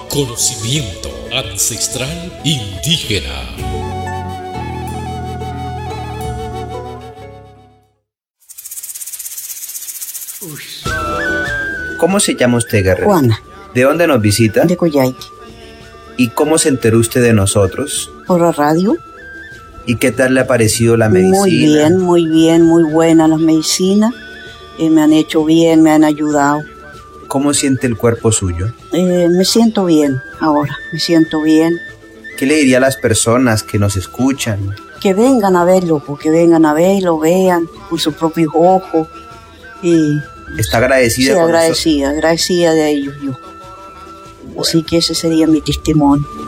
Conocimiento ancestral indígena. ¿Cómo se llama usted, guerrero? Juana. ¿De dónde nos visita? De Coyhaique. ¿Y cómo se enteró usted de nosotros? Por la radio. ¿Y qué tal le ha parecido la medicina? Muy bien, muy buena las medicinas. Me han hecho bien, me han ayudado. ¿Cómo siente el cuerpo suyo? Me siento bien ahora, me siento bien. ¿Qué le diría a las personas que nos escuchan? Que vengan a verlo, porque vengan a verlo, vean con sus propios ojos. Y ¿está agradecida? Sí, agradecida de ellos yo. Bueno. Así que ese sería mi testimonio.